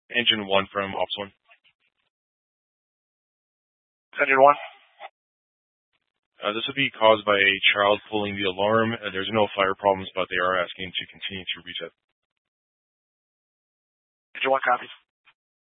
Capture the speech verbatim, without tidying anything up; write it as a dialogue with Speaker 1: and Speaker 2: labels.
Speaker 1: Engine one from Ops one.
Speaker 2: Engine one.
Speaker 1: Uh, this would be caused by a child pulling the alarm. Uh, there's no fire problems, but they are asking to continue to reset.
Speaker 2: Engine one copies.